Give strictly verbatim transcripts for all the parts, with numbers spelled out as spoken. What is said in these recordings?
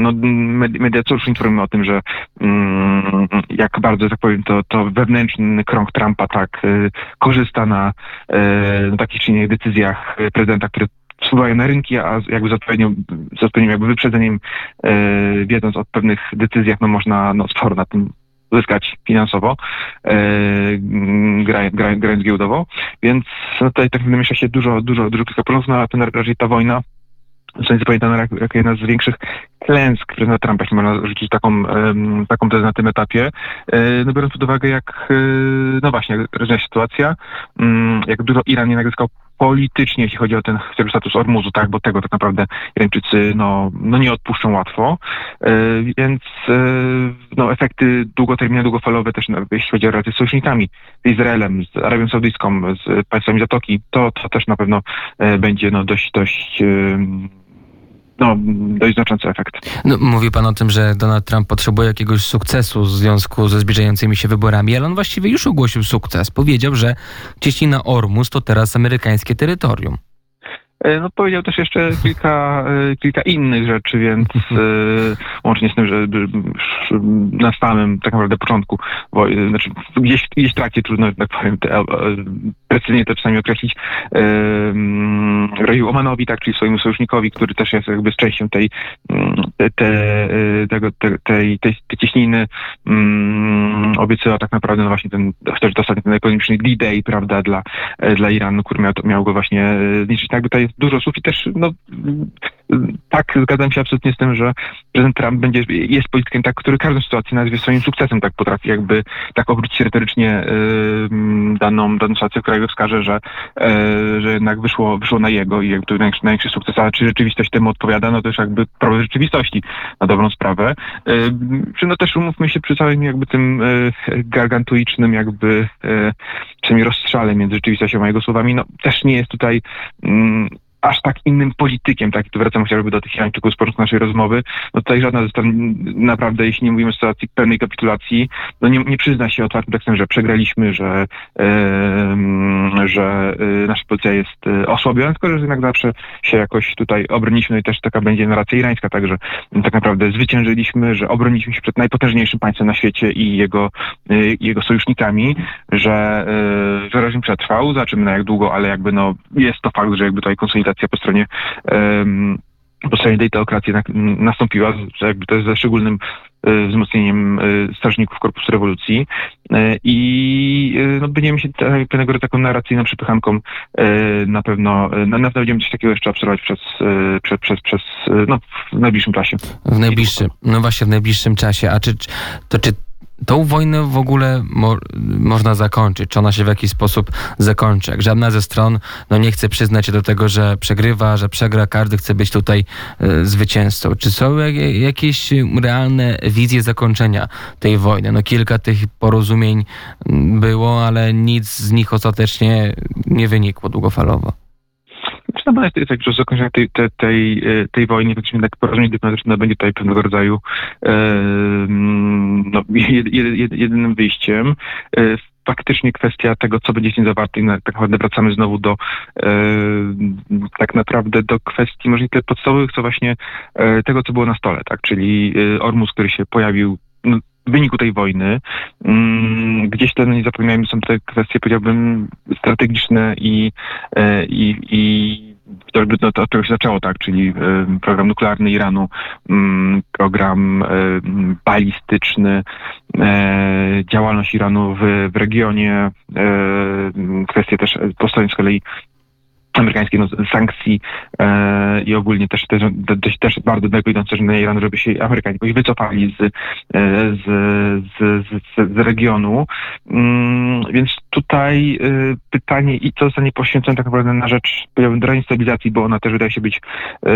no, media cóż informują o tym, że mm, jak bardzo, tak powiem, to, to wewnętrzny krąg Trumpa tak y, korzysta na, y, na takich czy innych decyzjach prezydenta, które wpływają na rynki, a jakby z odpowiednią, z odpowiednim jakby wyprzedzeniem, y, wiedząc o pewnych decyzjach, no można no, sporo na tym zyskać finansowo, e, grając, grając, grając giełdowo. Więc no, tutaj tak naprawdę miesza się dużo, dużo, dużo kilka problemów, no a ten raczej ta wojna zostanie zapamiętana jak, jak jedna z większych klęsk prezydenta Trumpa, jeśli można rzucić taką, um, taką tezę na tym etapie. E, no biorąc pod uwagę, jak, e, no właśnie, jak rozwija się sytuacja, um, jak dużo Iran nie nazyskał politycznie, jeśli chodzi o ten chociażby status Ormuzu, tak, bo tego tak naprawdę Irańczycy no, no nie odpuszczą łatwo, e, więc e, no, efekty długoterminowe, długofalowe też, no, jeśli chodzi o relacje z sojusznikami, z Izraelem, z Arabią Saudyjską, z państwami Zatoki, to, to też na pewno e, będzie no, dość, dość e, no, dość znaczący efekt. No, mówi pan o tym, że Donald Trump potrzebuje jakiegoś sukcesu w związku ze zbliżającymi się wyborami, ale on właściwie już ogłosił sukces. Powiedział, że cieśnina Ormus to teraz amerykańskie terytorium. No powiedział też jeszcze kilka, kilka innych rzeczy, więc łącznie z tym, że na samym tak naprawdę początku, bo, znaczy gdzieś, gdzieś w trakcie, trudno tak powiem, te, precyzyjnie to czasami określić, groził Omanowi, tak, czyli swojemu sojusznikowi, który też jest jakby z częścią tej, te, te, tego, te, tej, tej, tej cieśniny, obiecywał tak naprawdę no właśnie ten, chociaż to ostatnio ten ekonomiczny D-Day, prawda, dla, dla Iranu, który miał, miał go właśnie zniszczyć. Tak, tutaj jest dużo słów i też, no, tak, zgadzam się absolutnie z tym, że prezydent Trump będzie, jest politykiem, tak, który każdą sytuację nazwie swoim sukcesem, tak potrafi jakby tak obrócić retorycznie y, daną, daną sytuację, która go wskaże, że, y, że jednak wyszło, wyszło na jego i jakby to największy, największy sukces, a czy rzeczywistość temu odpowiada, no to już jakby problem rzeczywistości na dobrą sprawę. Y, no też umówmy się przy całym jakby tym y, gargantuicznym jakby y, przynajmniej rozstrzale między rzeczywistością a jego słowami, no też nie jest tutaj y, aż tak innym politykiem, tak, i tu wracam chociażby do tych Irańczyków z początku naszej rozmowy, no tutaj żadna ze stron, naprawdę, jeśli nie mówimy o sytuacji pełnej kapitulacji, no nie, nie przyzna się otwartym tekstem, że przegraliśmy, że, yy, że yy, nasza policja jest yy, osłabiona, tylko że jednak zawsze się jakoś tutaj obroniliśmy, no i też taka będzie narracja irańska, także yy, tak naprawdę zwyciężyliśmy, że obroniliśmy się przed najpotężniejszym państwem na świecie i jego, yy, jego sojusznikami, że, yy, że reżim przetrwał, zobaczymy na jak długo, ale jakby no jest to fakt, że jakby tutaj konsolidacja po stronie um, po stronie tej teokracji nastąpiła, że jakby to jest ze szczególnym y, wzmocnieniem y, strażników Korpusu Rewolucji y, i y, no, będziemy się pewnego rodzaju taką narracyjną przepychanką y, na pewno, y, na pewno będziemy coś takiego jeszcze obserwować przez, y, przez, przez, przez y, no, w najbliższym czasie. W najbliższym, no właśnie w najbliższym czasie, a czy to czy tą wojnę w ogóle mo- można zakończyć? Czy ona się w jakiś sposób zakończy? Jak żadna ze stron no nie chce przyznać się do tego, że przegrywa, że przegra, każdy chce być tutaj y, zwycięzcą. Czy są jak, jakieś realne wizje zakończenia tej wojny? No kilka tych porozumień było, ale nic z nich ostatecznie nie wynikło długofalowo. No bo jest tak, że zakończenie tej, tej, tej, tej wojny, faktycznie tak porozumienie dyplomatyczne będzie tutaj pewnego rodzaju e, no, jed, jed, jedynym wyjściem. E, faktycznie kwestia tego, co będzie w tym zawarte, i tak naprawdę wracamy znowu do e, tak naprawdę do kwestii może nie tyle podstawowych, co właśnie e, tego, co było na stole, tak, czyli e, Ormus, który się pojawił no, w wyniku tej wojny. Mm, gdzieś te, no nie zapominajmy, są te kwestie, powiedziałbym, strategiczne i, e, i, i chociażby no, to od czego się zaczęło, tak, czyli y, program nuklearny Iranu, y, program y, balistyczny, y, działalność Iranu w, w regionie, y, kwestie też po stronie z kolei amerykańskiej no, sankcji e, i ogólnie też, też, też, też bardzo daleko idące na Iran, żeby się Amerykanie jakoś wycofali z, z, z, z, z regionu. Mm, więc tutaj y, pytanie, i co zostanie poświęcone tak naprawdę na rzecz, powiedziałbym, do stabilizacji, bo ona też wydaje się być y,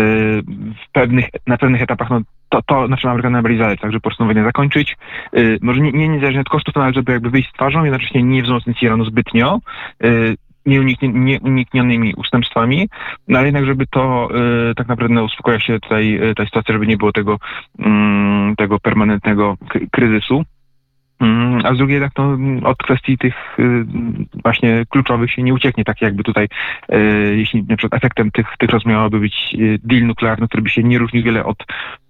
w pewnych, na pewnych etapach no, to, to na czym Amerykanie byli zależy, tak, żeby po prostu wojnę zakończyć. Y, może nie, nie niezależnie od kosztów, ale żeby jakby wyjść z twarzą, jednocześnie nie wzmocnić Iranu zbytnio. Y, nieuniknionymi ustępstwami, no ale jednak, żeby to y, tak naprawdę no, uspokoiła się tutaj y, ta sytuacja, żeby nie było tego, y, tego permanentnego k- kryzysu. Y, a z drugiej jednak no, od kwestii tych y, właśnie kluczowych się nie ucieknie, tak jakby tutaj, y, jeśli na przykład efektem tych, tych rozmów miałoby być y, deal nuklearny, który by się nie różnił wiele od